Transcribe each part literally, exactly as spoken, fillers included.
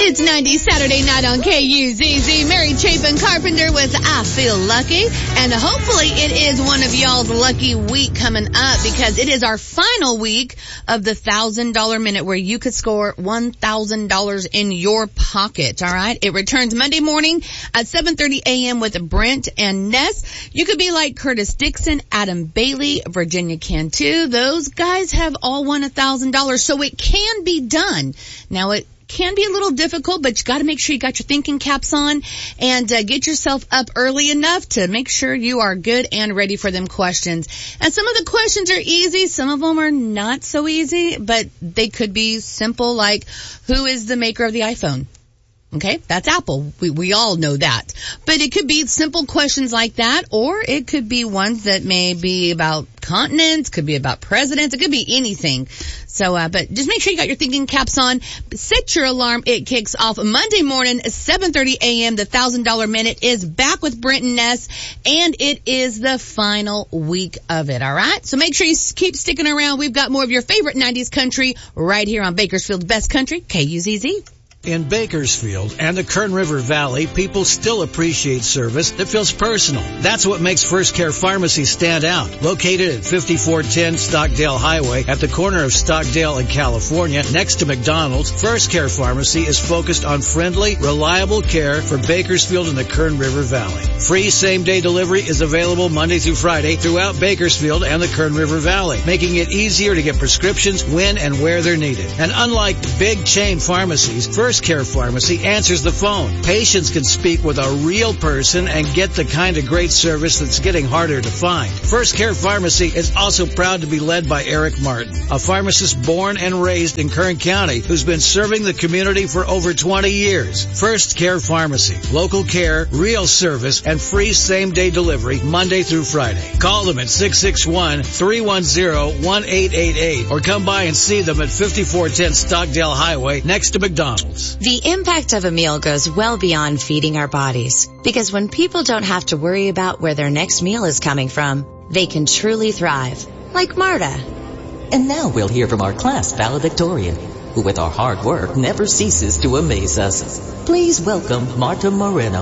It's nineties Saturday night on K U Z Z. Mary Chapin Carpenter with I Feel Lucky. And hopefully it is one of y'all's lucky week coming up, because it is our final week of the one thousand dollar minute where you could score one thousand dollars in your pocket. All right. It returns Monday morning at seven thirty a.m. with Brent and Ness. You could be like Curtis Dixon, Adam Bailey, Virginia Cantu. Those guys have all won one thousand dollars. So it can be done. Now it can be a little difficult, but you got to make sure you got your thinking caps on and uh, get yourself up early enough to make sure you are good and ready for them questions. And some of the questions are easy, some of them are not so easy, but they could be simple, like who is the maker of the iPhone? Okay, that's Apple. We we all know that. But it could be simple questions like that, or it could be ones that may be about continents, could be about presidents, it could be anything. So, uh, but just make sure you got your thinking caps on. Set your alarm. It kicks off Monday morning, seven thirty a.m. The one thousand dollar minute is back with Brent and Ness, and it is the final week of it, all right? So make sure you keep sticking around. We've got more of your favorite nineties country right here on Bakersfield's Best Country, K U Z Z. In Bakersfield and the Kern River Valley, people still appreciate service that feels personal. That's what makes First Care Pharmacy stand out. Located at fifty-four ten Stockdale Highway at the corner of Stockdale and California, next to McDonald's, First Care Pharmacy is focused on friendly, reliable care for Bakersfield and the Kern River Valley. Free same-day delivery is available Monday through Friday throughout Bakersfield and the Kern River Valley, making it easier to get prescriptions when and where they're needed. And unlike big chain pharmacies, First Care Pharmacy answers the phone. Patients can speak with a real person and get the kind of great service that's getting harder to find. First Care Pharmacy is also proud to be led by Eric Martin, a pharmacist born and raised in Kern County who's been serving the community for over twenty years. First Care Pharmacy. Local care, real service, and free same-day delivery Monday through Friday. Call them at six six one, three one zero, one eight eight eight or come by and see them at fifty-four ten Stockdale Highway next to McDonald's. The impact of a meal goes well beyond feeding our bodies, because when people don't have to worry about where their next meal is coming from, they can truly thrive, like Marta. And now we'll hear from our class valedictorian, who with our hard work never ceases to amaze us. Please welcome Marta Moreno.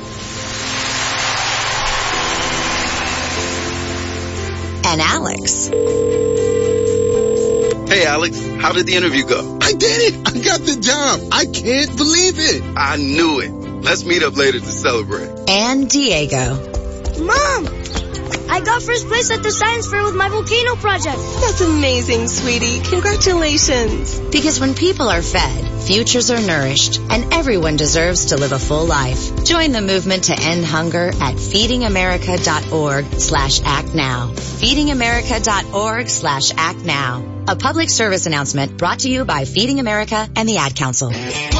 And Alex. Hey, Alex, how did the interview go? I did it! I got the job! I can't believe it! I knew it. Let's meet up later to celebrate. And Diego. Mom! I got first place at the science fair with my volcano project. That's amazing, sweetie. Congratulations. Because when people are fed, futures are nourished, and everyone deserves to live a full life. Join the movement to end hunger at feedingamerica.org slash act now. feedingamerica.org slash act now. A public service announcement brought to you by Feeding America and the Ad Council.